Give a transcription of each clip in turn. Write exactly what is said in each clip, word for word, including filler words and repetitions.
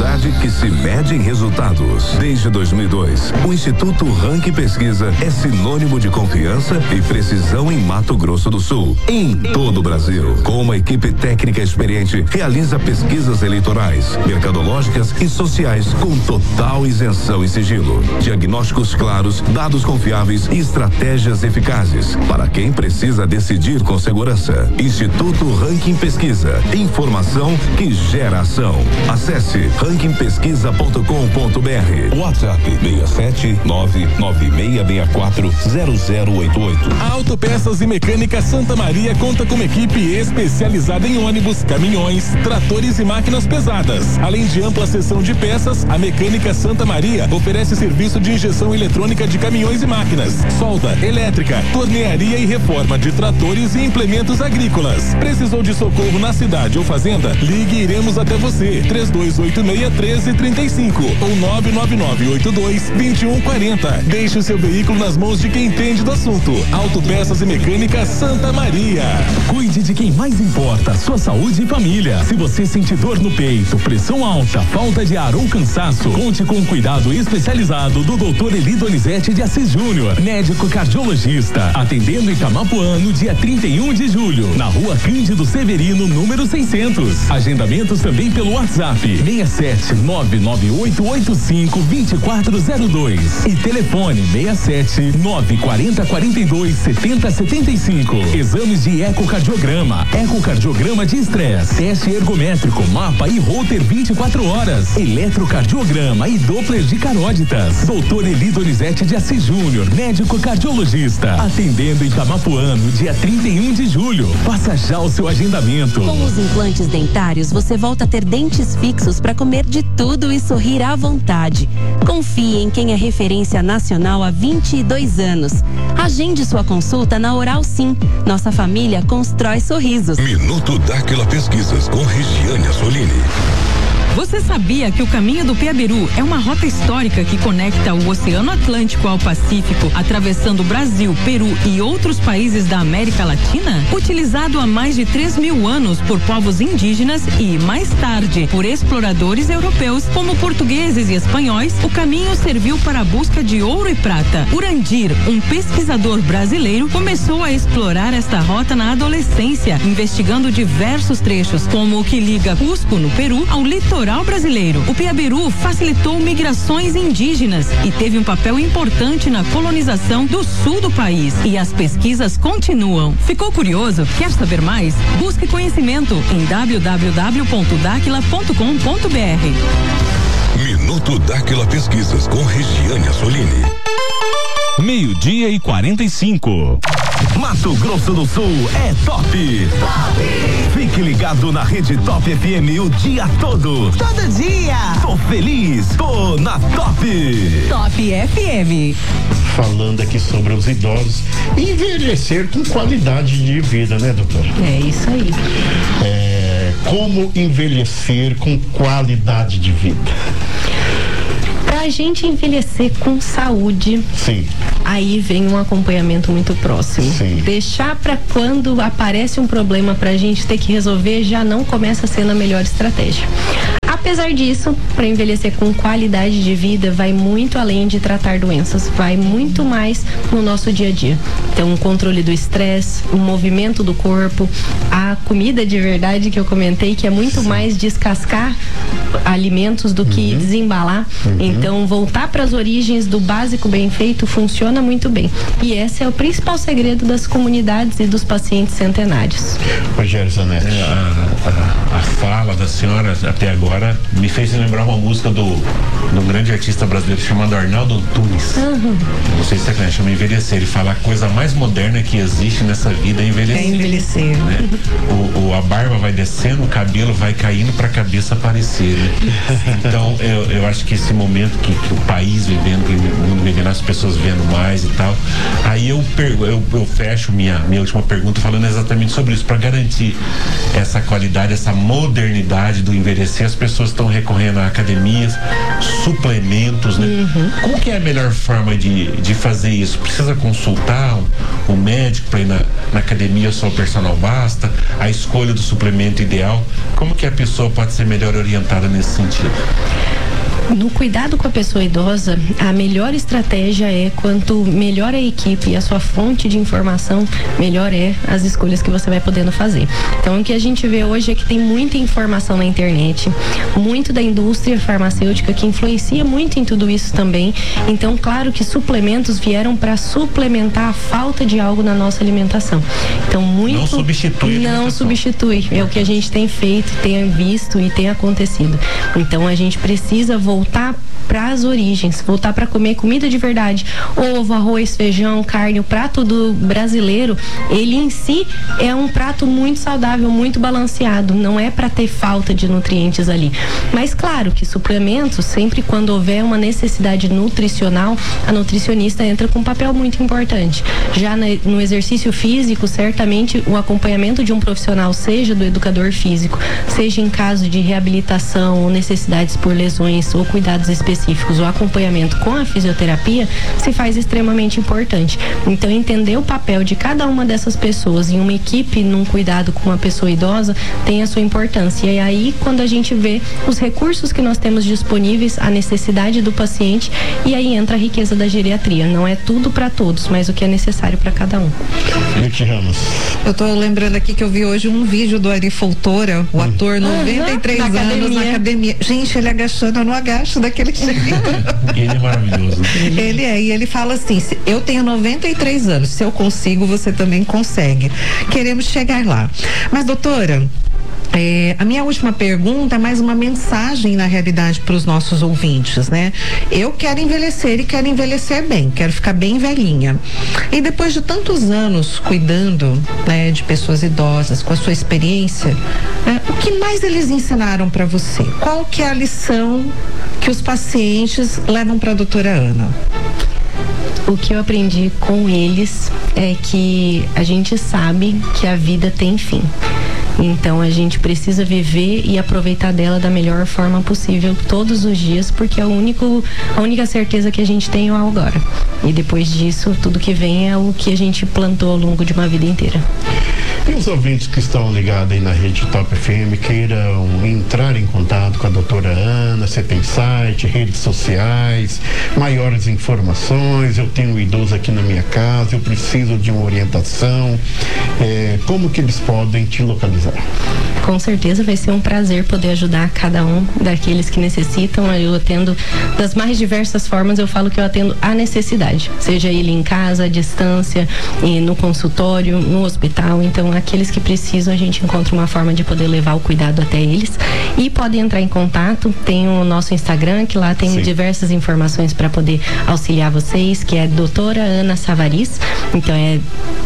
qualidade que se mede em resultados. Desde dois mil e dois, o Instituto Ranking Pesquisa é sinônimo de confiança e precisão em Mato Grosso do Sul, em todo o Brasil. Com uma equipe técnica experiente, realiza pesquisas eleitorais, mercadológicas e sociais com total isenção e sigilo. Diagnósticos claros, dados confiáveis e estratégias eficazes para quem precisa decidir com segurança. Instituto Ranking Pesquisa. Informação que gera ação. Acesse ranking pesquisa ponto com ponto br. WhatsApp seis sete nove nove seis seis quatro zero zero oito oito. A Autopeças e Mecânica Santa Maria conta com uma equipe especializada em ônibus, caminhões, tratores e máquinas pesadas. Além de ampla seção de peças, a Mecânica Santa Maria oferece serviço de injeção eletrônica de caminhões e máquinas, solda, elétrica, tornearia e reforma de tratores e implementos agrícolas. Precisou de socorro na cidade ou fazenda? Ligue e iremos até você. três dois oito seis um três três cinco ou nove nove nove oito dois dois um quatro zero. Deixe o seu veículo nas mãos de quem entende do assunto. Autopeças e Mecânica Santa Maria. Cuide de quem mais importa, sua saúde e família. Se você sentir dor no peito, pressão alta, falta de ar ou cansaço, conte com o cuidado especializado do doutor Eli Donizete de Assis Júnior, médico cardiologista, atendendo em Camapuã no dia trinta e um de julho, na rua Cândido Severino, número seiscentos. Agendamentos também pelo WhatsApp seis sete nove nove oito oito cinco dois quatro zero dois e telefone seis sete nove quatro zero quatro dois sete zero sete cinco. Exames de ecocardiograma, ecocardiograma de estresse, teste ergométrico, mapa e holter vinte e quatro horas, eletrocardiograma e doppler de carótidas. doutor Eli Donizete de Assis Júnior, médico cardiologista, atendendo em Camapuã no dia trinta e um de julho. Faça já o seu agendamento. Com os implantes dentários, você volta a ter dentes fixos para comer de tudo e sorrir à vontade. Confie em quem é referência nacional há vinte e dois anos. Agende sua consulta na Oral Sim. Nossa família constrói sorrisos. Minuto Dáquila Pesquisas com Regiane Assolini. Você sabia que o caminho do Piabiru é uma rota histórica que conecta o Oceano Atlântico ao Pacífico, atravessando o Brasil, Peru e outros países da América Latina? Utilizado há mais de três mil anos por povos indígenas e, mais tarde, por exploradores europeus, como portugueses e espanhóis, o caminho serviu para a busca de ouro e prata. Urandir, um pesquisador brasileiro, começou a explorar esta rota na adolescência, investigando diversos trechos, como o que liga Cusco, no Peru, ao litoral brasileiro. O Piabiru facilitou migrações indígenas e teve um papel importante na colonização do sul do país. E as pesquisas continuam. Ficou curioso? Quer saber mais? Busque conhecimento em w w w ponto daquila ponto com ponto b r. Minuto Dáquila Pesquisas com Regiane Assolini. Meio-dia e quarenta e cinco. Mato Grosso do Sul é top. Top. Fique ligado na Rede Top F M o dia todo. Todo dia. Tô feliz, tô na Top. Top F M. Falando aqui sobre os idosos, envelhecer com qualidade de vida, né, doutor? É isso aí. É, como envelhecer com qualidade de vida? Pra gente envelhecer com saúde, sim, aí vem um acompanhamento muito próximo. Sim. Deixar pra quando aparece um problema pra gente ter que resolver já não começa sendo a melhor estratégia. Apesar disso, para envelhecer com qualidade de vida, vai muito além de tratar doenças, vai muito mais no nosso dia a dia. Então, o controle do estresse, o movimento do corpo, a comida de verdade que eu comentei, que é muito mais descascar alimentos do que uhum. desembalar. Uhum. Então, voltar para as origens do básico bem feito funciona muito bem. E esse é o principal segredo das comunidades e dos pacientes centenários. Rogério Zanetti. É, a, a, a fala da senhora até agora me fez lembrar uma música do, do grande artista brasileiro chamado Arnaldo Antunes. Uhum. Não sei se você conhece, chama Envelhecer. Ele fala: a coisa mais moderna que existe nessa vida é envelhecer. É envelhecer. Né? O, o, a barba vai descendo, o cabelo vai caindo para a cabeça aparecer. Né? Então, eu, eu acho que esse momento que, que o país vivendo, que o mundo vivendo, as pessoas vendo mais e tal, aí eu, eu, eu fecho minha, minha última pergunta falando exatamente sobre isso. Para garantir essa qualidade, essa modernidade do envelhecer, as pessoas estão recorrendo a academias, suplementos, né? Uhum. Qual que é a melhor forma de, de fazer isso? Precisa consultar um, um médico para ir na, na academia só o personal basta, a escolha do suplemento ideal. Como que a pessoa pode ser melhor orientada nesse sentido? No cuidado com a pessoa idosa, a melhor estratégia é quanto melhor a equipe e a sua fonte de informação, melhor é as escolhas que você vai podendo fazer. Então, o que a gente vê hoje é que tem muita informação na internet, muito da indústria farmacêutica que influencia muito em tudo isso também. Então, claro que suplementos vieram para suplementar a falta de algo na nossa alimentação. Então, muito... Não substitui. Não substitui. É o que a gente tem feito, tem visto e tem acontecido. Então, a gente precisa voltar voltar para as origens, voltar para comer comida de verdade, ovo, arroz, feijão, carne. O prato do brasileiro, ele em si é um prato muito saudável, muito balanceado, não é para ter falta de nutrientes ali. Mas claro que suplementos, sempre quando houver uma necessidade nutricional, a nutricionista entra com um papel muito importante. Já no exercício físico, certamente o acompanhamento de um profissional, seja do educador físico, seja em caso de reabilitação ou necessidades por lesões ou cuidados específicos, o acompanhamento com a fisioterapia se faz extremamente importante. Então, entender o papel de cada uma dessas pessoas em uma equipe, num cuidado com uma pessoa idosa, tem a sua importância. E aí, quando a gente vê os recursos que nós temos disponíveis, a necessidade do paciente, e aí entra a riqueza da geriatria. Não é tudo para todos, mas o que é necessário para cada um. Eu tô lembrando aqui que eu vi hoje um vídeo do Ari Fontoura, o ator, noventa e três na anos academia. na academia. Gente, ele agachando, eu não agacho daquele jeito. Ele é maravilhoso. Ele é, e ele fala assim: se eu tenho noventa e três anos, se eu consigo, você também consegue. Queremos chegar lá. Mas, doutora, É, a minha última pergunta é mais uma mensagem, na realidade, para os nossos ouvintes, né? Eu quero envelhecer e quero envelhecer bem, quero ficar bem velhinha. E depois de tantos anos cuidando, né, de pessoas idosas, com a sua experiência, né, o que mais eles ensinaram para você? Qual que é a lição que os pacientes levam para a doutora Ana? O que eu aprendi com eles é que a gente sabe que a vida tem fim. Então a gente precisa viver e aproveitar dela da melhor forma possível todos os dias, porque é o único, a única certeza que a gente tem é o agora. E depois disso, tudo que vem é o que a gente plantou ao longo de uma vida inteira. E os ouvintes que estão ligados aí na rede Top F M queiram entrar em contato com a doutora Ana, você tem site, redes sociais, maiores informações, eu tenho um idoso aqui na minha casa, eu preciso de uma orientação, é, como que eles podem te localizar? Com certeza vai ser um prazer poder ajudar cada um daqueles que necessitam. Eu atendo das mais diversas formas, eu falo que eu atendo a necessidade, seja ele em casa, à distância, e no consultório, no hospital. Então, aqueles que precisam, a gente encontra uma forma de poder levar o cuidado até eles. E podem entrar em contato, tem o nosso Instagram, que lá tem Sim. diversas informações para poder auxiliar vocês, que é doutora Ana Savaris. Então é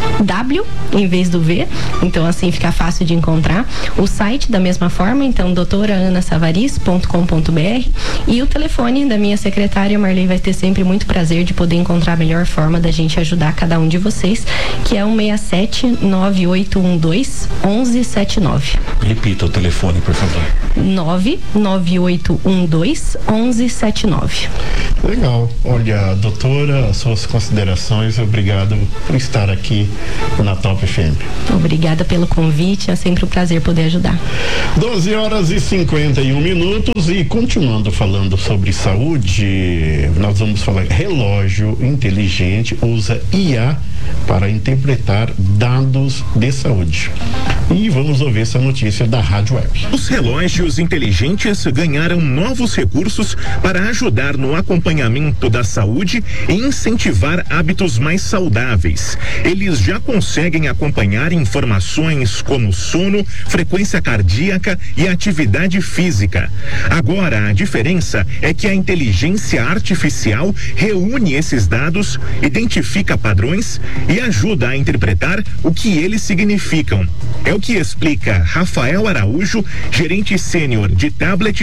W em vez do V, então assim fica fácil de encontrar. O site da mesma forma, então doutora ana savaris ponto com ponto b r, e o telefone da minha secretária Marley vai ter sempre muito prazer de poder encontrar a melhor forma da gente ajudar cada um de vocês, que é o seis sete nove oito um dois um um sete nove. Repita o telefone, por favor. nove nove oito um dois um um sete nove. Legal. Olha, doutora, suas considerações, obrigado por estar aqui na Top F M. Obrigada pelo convite, é sempre um prazer poder ajudar. doze horas e cinquenta e um minutos, e continuando falando sobre saúde, nós vamos falar relógio inteligente usa I A para interpretar dados de saúde. E vamos ouvir essa notícia da Rádio Web. Os relógios inteligentes ganharam novos recursos para ajudar no acompanhamento da saúde e incentivar hábitos mais saudáveis. Eles já conseguem acompanhar informações como sono, frequência cardíaca e atividade física. Agora, a diferença é que a inteligência artificial reúne esses dados, identifica padrões e ajuda a interpretar o que eles significam. É o que explica Rafael Araújo, gerente sênior de tablets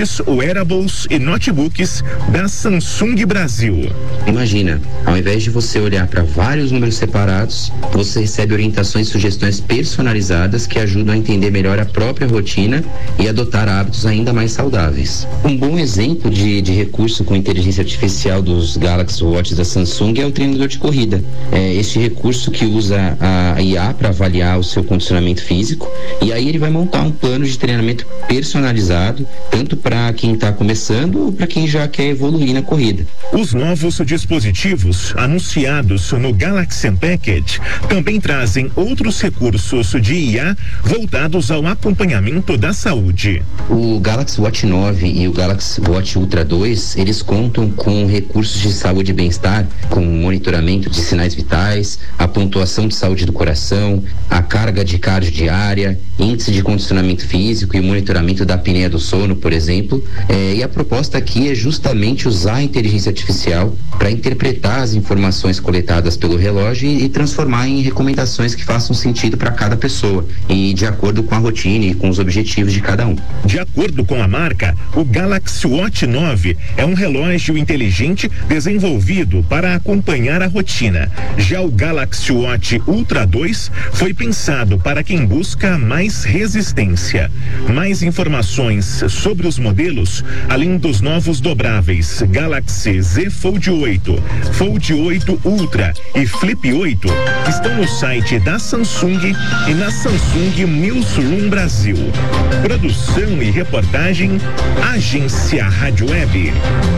smartphones, wearables e notebooks da Samsung Brasil. Imagina, ao invés de você olhar para vários números separados, você recebe orientações e sugestões personalizadas que ajudam a entender melhor a própria rotina e adotar hábitos ainda mais saudáveis. Um bom exemplo de, de recurso com inteligência artificial dos Galaxy Watch da Samsung é o treinador de corrida. É este recurso que usa a I A para avaliar o seu condicionamento físico e aí ele vai montar um plano de treinamento personalizado, tanto para quem está começando ou para quem já quer evoluir na corrida. Os novos dispositivos anunciados no Galaxy Unpacked também trazem outros recursos de I A voltados ao acompanhamento da saúde. O Galaxy Watch nove e o Galaxy Watch Ultra dois, eles contam com recursos de saúde e bem-estar, com monitoramento de sinais vitais, a pontuação de saúde do coração, a carga de cardio diária, índice de condicionamento físico e monitoramento da apneia do sono, por exemplo. É, e a proposta aqui é justamente usar a inteligência artificial para interpretar as informações coletadas pelo relógio e, e transformar em recomendações que façam sentido para cada pessoa e de acordo com a rotina e com os objetivos de cada um. De acordo com a marca, o Galaxy Watch nove é um relógio inteligente desenvolvido para acompanhar a rotina. Já o Galaxy Watch Ultra dois foi pensado para quem busca mais resistência. Mais informações sobre os modelos, além dos novos dobráveis Galaxy Z Fold oito, Fold oito Ultra e Flip oito, estão no site da Samsung e na Samsung Newsroom Brasil. Produção e reportagem, Agência Rádio Web.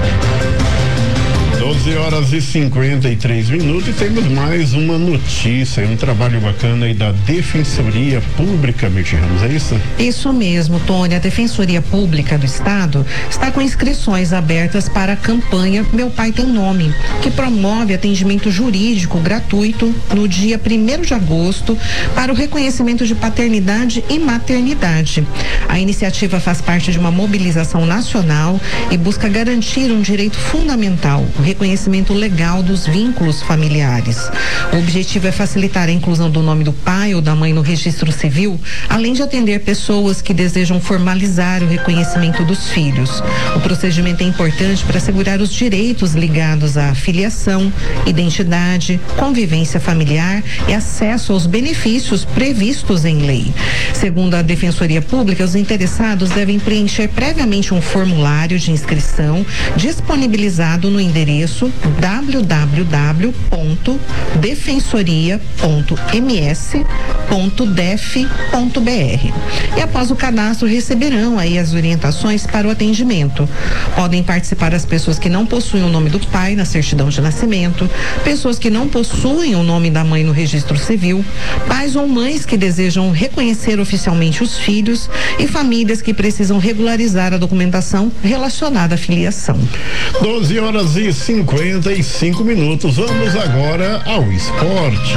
doze horas e cinquenta e três minutos e temos mais uma notícia, um trabalho bacana aí da Defensoria Pública, Mirti Ramos, é isso? Isso mesmo, Tony. A Defensoria Pública do Estado está com inscrições abertas para a campanha Meu Pai Tem Nome, que promove atendimento jurídico gratuito no dia primeiro de agosto para o reconhecimento de paternidade e maternidade. A iniciativa faz parte de uma mobilização nacional e busca garantir um direito fundamental, o reconhecimento legal dos vínculos familiares. O objetivo é facilitar a inclusão do nome do pai ou da mãe no registro civil, além de atender pessoas que desejam formalizar o reconhecimento dos filhos. O procedimento é importante para assegurar os direitos ligados à filiação, identidade, convivência familiar e acesso aos benefícios previstos em lei. Segundo a Defensoria Pública, os interessados devem preencher previamente um formulário de inscrição disponibilizado no endereço w w w ponto defensoria ponto m s ponto def ponto b r. E após o cadastro receberão aí as orientações para o atendimento. Podem participar as pessoas que não possuem o nome do pai na certidão de nascimento, pessoas que não possuem o nome da mãe no registro civil, pais ou mães que desejam reconhecer oficialmente os filhos e famílias que precisam regularizar a documentação relacionada à filiação. doze horas e cinquenta e cinco minutos. Vamos agora ao esporte.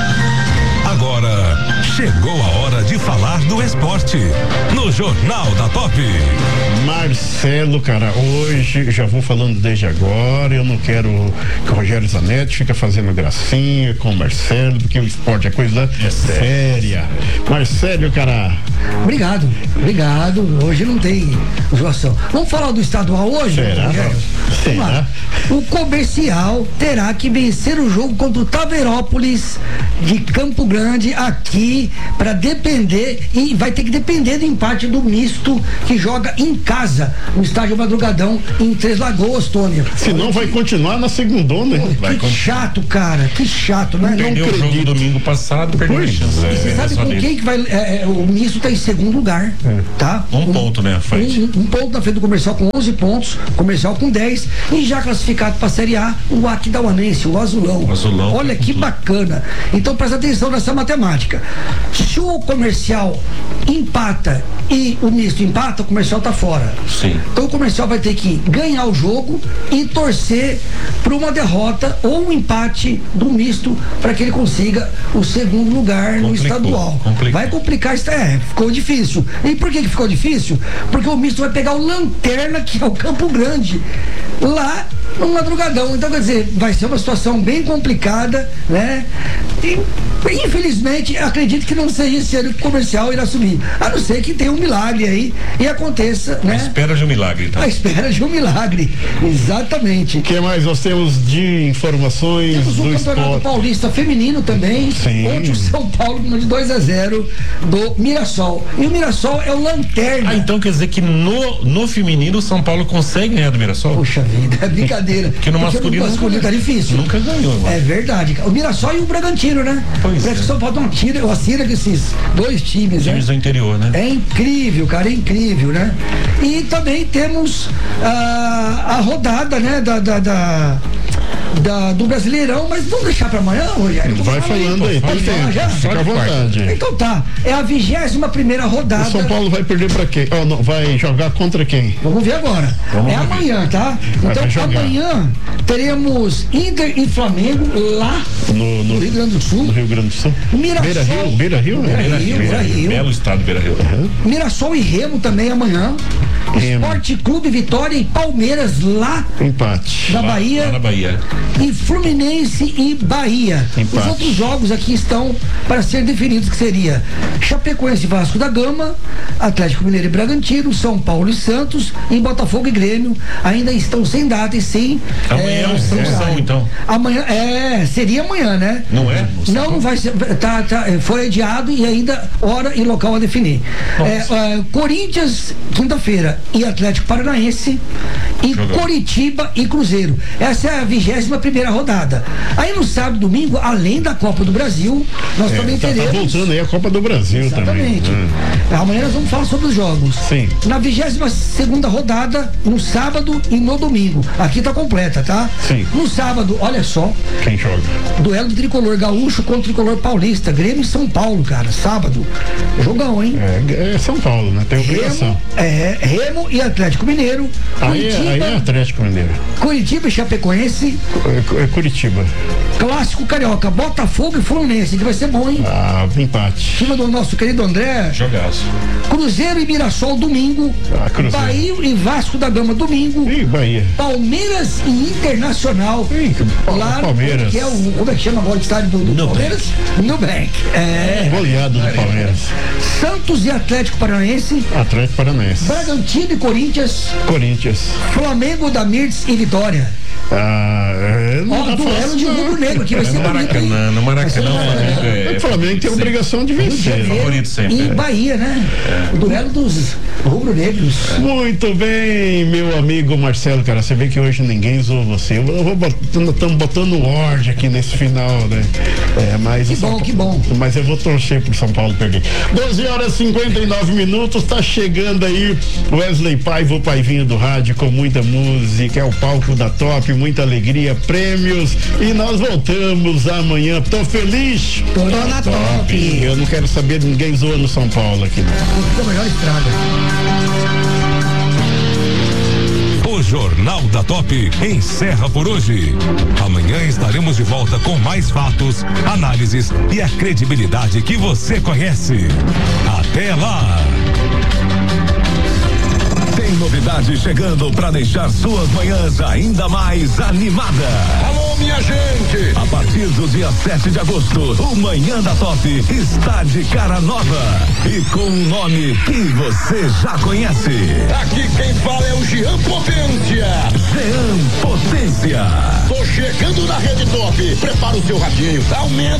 Agora chegou a hora de falar do esporte no Jornal da Top. Marcelo, cara, hoje já vou falando desde agora, eu não quero que o Rogério Zanetti fique fazendo gracinha com o Marcelo, porque o esporte é coisa é séria. Marcelo, cara. Obrigado, obrigado. Hoje não tem zoação. Vamos falar do estadual hoje? Será? Rogério? Será? O Comercial terá que vencer o jogo contra o Taveirópolis de Campo Grande aqui para depender, e vai ter que depender do empate do misto que joga em casa no estádio Madrugadão em Três Lagoas, Tony. Senão vai continuar na segundona. Pô, vai que chato, cara, que chato, né? Perdeu Não o jogo domingo passado, perdeu a chance. E você é, sabe com quem que vai, é, é, o misto está em segundo lugar, é. tá? Um, um ponto, né, à frente. Um, um ponto na frente do Comercial com onze pontos, Comercial com dez, e já classificado para a Série A, o Aquidauanense, o Azulão. O Azulão. Olha que bacana. Então presta atenção nessa matemática. Se o Comercial empata e o misto empata, o Comercial tá fora. Sim. Então o Comercial vai ter que ganhar o jogo e torcer para uma derrota ou um empate do misto para que ele consiga o segundo lugar Complicou. no estadual. Complicou. Vai complicar isso, é, ficou difícil. E por que que ficou difícil? Porque o misto vai pegar o Lanterna, que é o Campo Grande, lá no madrugadão. Então, quer dizer, vai ser uma situação bem complicada, né? E, infelizmente, acredito que não seja esse ano que o comercial irá subir. A não ser que tenha um milagre aí e aconteça, né? A espera de um milagre, então. A espera de um milagre, exatamente. O que mais nós temos de informações temos do o Campeonato esporte? Paulista Feminino também. Sim. Onde o São Paulo ganhou de dois a zero do Mirassol. E o Mirassol é o lanterna. Ah, então quer dizer que no, no feminino o São Paulo consegue ganhar do Mirassol? Puxa vida, é brincadeira. Porque no Porque masculino, no masculino tá difícil. Nunca ganhou. Mano. É verdade. O Mirassol e o Bragantino, né? Pois Parece é. que o São Paulo não tira, ou assina com esses dois times, Times né? do interior, né? É incrível, cara, é incrível, né? E também temos ah, a rodada, né? Da, da, da, da- do Brasileirão, mas vamos deixar pra amanhã, Rogério? Vai falando aí, Pode tem falar tempo. já? Fica à vontade. Então tá, é a vigésima primeira rodada. O São Paulo vai perder pra quem? Oh, não, vai jogar contra quem? Vamos ver agora. Vamos é ver. amanhã, tá? Vai, Então vai jogar. amanhã teremos Inter e Flamengo lá no, no Rio Grande do Sul. No Rio Grande do Sul. Mirassol. Beira Rio, Beira Rio, né? Beira Rio, Beira Rio. Belo estado, Beira Rio. Mirassol e Remo também amanhã. Remo. Esporte Clube Vitória e Palmeiras lá Empate. na Lá- Bahia. lá na Bahia. E Fluminense e Bahia. Empate. Os outros jogos aqui estão para ser definidos, que seria Chapecoense e Vasco da Gama, Atlético Mineiro e Bragantino, São Paulo e Santos, e Botafogo e Grêmio ainda estão sem data e sem. Amanhã é o São horário. São, então. Amanhã, é, seria amanhã, né? Não é? Não, não vai ser. Tá, tá, foi adiado e ainda hora e local a definir. É, é, Corinthians, quinta-feira, e Atlético Paranaense, e Jogou. Coritiba e Cruzeiro. Essa é a vigésima primeira rodada. Aí no sábado e domingo, além da Copa do Brasil, nós É, também tá, tá teremos. voltando aí a Copa do Brasil Exatamente. também. né? Amanhã nós vamos falar sobre os jogos. Sim. Na vigésima segunda rodada, no sábado e no domingo. Aqui tá completa, tá? Sim. No sábado, olha só, Quem joga? duelo do tricolor gaúcho contra o tricolor paulista. Grêmio e São Paulo, cara. Sábado. Jogão, hein? É, é São Paulo, né? Tem obrigação. Remo, é, Remo e Atlético Mineiro. Aí, é- Curitiba, aí é Atlético Mineiro. Curitiba e Chapecoense. É, é Curitiba. Clássico carioca. Botafogo e Fluminense, que vai ser bom, hein? Ah, empate. Time do nosso querido André. Jogaço. Cruzeiro e Mirassol domingo. Ah, Cruzeiro. Bahia e Vasco da Gama domingo. Ih, Bahia. Palmeiras e Internacional. Ih, que pa- lá no- Palmeiras. Que é o, como é que chama agora o estádio do, do Nubank. Palmeiras? Nubank. É. Goleado do Palmeiras. Santos e Atlético Paranaense. Atlético Paranaense. Bragantino e Corinthians. Corinthians. Flamengo da Mirtz e Vitória. Ah, é, não Ó, tá duelo fácil, de não. rubro-negro aqui, vai É ser no bonito, hein? Maracanã, no Maracanã, Vai ser no Flamengo é- O Flamengo tem a obrigação de Rio de vencer. Janeiro favorito sempre, E é. Bahia, né? O duelo dos rubro-negros. Muito bem, meu amigo Marcelo, cara, você vê que hoje ninguém zoou você. Eu vou botando, estamos botando ordem aqui nesse final, né? É, mas Que o São bom, Pa- que bom. Mas eu vou torcer pro São Paulo perder. doze horas e cinquenta e nove minutos, tá chegando aí Wesley Paiva, o Paivinho do rádio, com muita música, é o palco da Top, muita alegria, prêmios, e nós voltamos amanhã. Tô feliz. Tô na Top. Eu não quero saber de ninguém zoando São Paulo aqui, não. Fica a melhor estrada. O Jornal da Top encerra por hoje. Amanhã estaremos de volta com mais fatos, análises e a credibilidade que você conhece. Até lá! Tem novidade chegando para deixar suas manhãs ainda mais animadas. Alô, minha gente! A partir do dia sete de agosto, o Manhã da Top está de cara nova e com um nome que você já conhece. Aqui quem fala é o Jean Potência. Jean Potência. Tô chegando na Rede Top. Prepara o seu radinho, aumenta